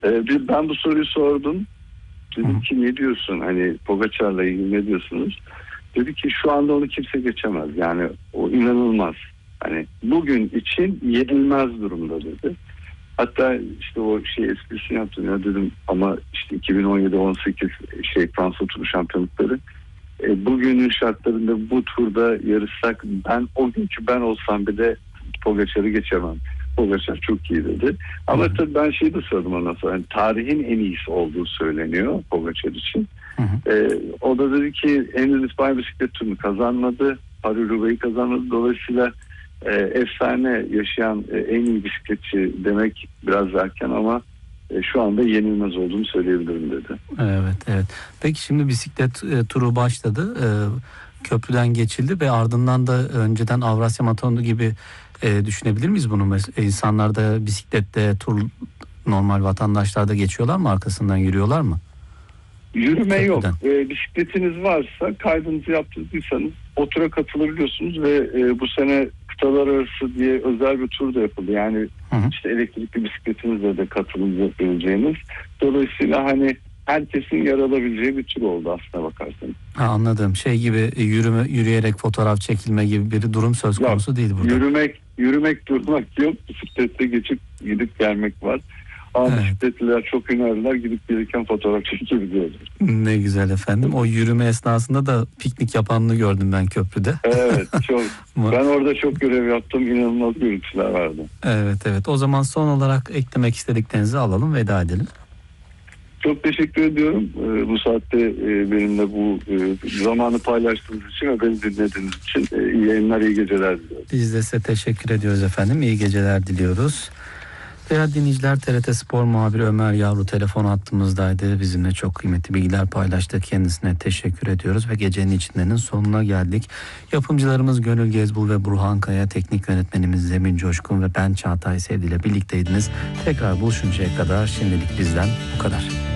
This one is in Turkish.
Ben bu soruyu sordum. Dedim ki ne diyorsun? Hani Pogačar'la ilgili ne diyorsunuz? Dedi ki şu anda onu kimse geçemez. Yani o inanılmaz. Hani bugün için yenilmez durumda dedi. Hatta işte o esprisini yaptım ya, dedim ama işte 2017-18 Fransa turu şampiyonlukları, bugünün şartlarında bu turda yarışsak o günkü ben olsam bile Pogačar'ı geçemem. Pogačar çok iyi dedi. Ama tabii ben de sordum ondan sonra. Yani tarihin en iyisi olduğu söyleniyor Pogačar için. O da dedi ki henüz İspanya bisiklet turunu kazanmadı. Paris-Roubaix'i kazanmadı. Dolayısıyla efsane yaşayan en iyi bisikletçi demek biraz erken ama şu anda yenilmez olduğunu söyleyebilirim dedi. Evet. Peki şimdi bisiklet turu başladı. Köprüden geçildi ve ardından da önceden Avrasya Maratonu gibi düşünebilir miyiz bunu? İnsanlar da bisiklette tur normal vatandaşlar da geçiyorlar mı? Arkasından yürüyorlar mı? Yürüme Köprüden. yok. Bisikletiniz varsa, kaydınızı yaptırdıysanız o tura katılabiliyorsunuz ve bu sene kıtalar arası diye özel bir tur da yapıldı. Yani işte elektrikli bisikletinizle de katılabileceğiniz. Dolayısıyla hani herkesin yer alabileceği bir tur oldu aslına bakarsanız. Anladım. Gibi yürüyerek fotoğraf çekilme gibi bir durum söz konusu değil burada. Yürümek durmak yok. Bisiklette geçip gidip gelmek var. Ama bisikletliler çok hünerliler, gidip gelirken fotoğraf çekebiliyorlar. Ne güzel efendim. O yürüme esnasında da piknik yapanını gördüm ben köprüde. Evet, çok. Ben orada çok görev yaptım. İnanılmaz görüntüler vardı. Evet. O zaman son olarak eklemek istediklerinizi alalım, veda edelim. Çok teşekkür ediyorum. Bu saatte benimle bu zamanı paylaştığınız için ve beni dinlediğiniz için iyi yayınlar, iyi geceler diliyorum. Biz de size teşekkür ediyoruz efendim. İyi geceler diliyoruz. Değerli dinleyiciler, TRT Spor muhabiri Ömer Yavru telefon hattımızdaydı. Bizimle çok kıymetli bilgiler paylaştı. Kendisine teşekkür ediyoruz ve gecenin içindenin sonuna geldik. Yapımcılarımız Gönül Gezbul ve Burhan Kaya, teknik yönetmenimiz Zemin Coşkun ve ben Çağatay Sevdi ile birlikteydiniz. Tekrar buluşuncaya kadar şimdilik bizden bu kadar.